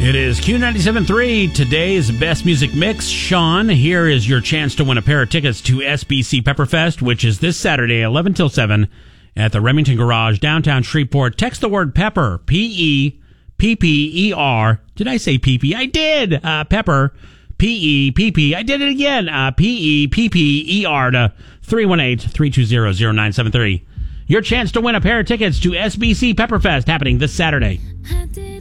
It is Q97.3, today's best music mix. Sean, here is your chance to win a pair of tickets to SBC Pepperfest, which is this Saturday, 11 till 7, at the Remington Garage, downtown Shreveport. Text the word pepper, P-E-P-P-E-R. Did I say P-P? I did! Pepper, P-E-P-P. I did it again. P-E-P-P-E-R to 318-320-0973. Your chance to win a pair of tickets to SBC Pepperfest, happening this Saturday.